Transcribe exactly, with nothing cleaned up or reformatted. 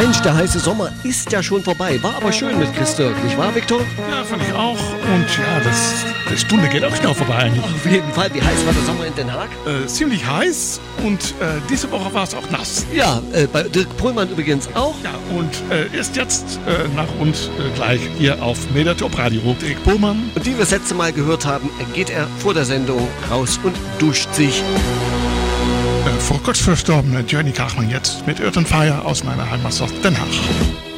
Mensch, der heiße Sommer ist ja schon vorbei. War aber schön mit Chris Dirk, nicht wahr, Viktor? Ja, fand ich auch. Und ja, das, die Stunde geht auch schnell vorbei eigentlich. Auf jeden Fall. Wie heiß war der Sommer in Den Haag? Äh, ziemlich heiß und äh, diese Woche war es auch nass. Ja, äh, bei Dirk Pohlmann übrigens auch. Ja, und äh, erst jetzt äh, nach uns äh, gleich hier auf Mediatop Radio. Dirk Pohlmann. Und wie wir das letzte Mal gehört haben, geht er vor der Sendung raus und duscht sich. Äh, vor kurz verstorbene Johnny Kachmann jetzt mit Earth and Fire aus meiner Heimatstadt Den Haag.